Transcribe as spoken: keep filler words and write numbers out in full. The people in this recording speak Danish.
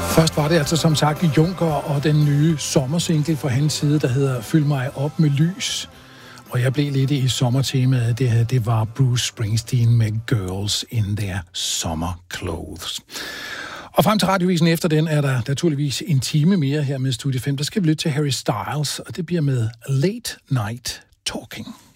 Først var det altså som sagt Juncker og den nye sommersingle fra hans side, der hedder Fyld mig op med lys. Og jeg blev lidt i sommertemaet. Det her, det var Bruce Springsteen med Girls in Their Summer Clothes. Og frem til radiovisen efter den er der naturligvis en time mere her med Studie fem. Der skal vi lytte til Harry Styles, og det bliver med Late Night Talking.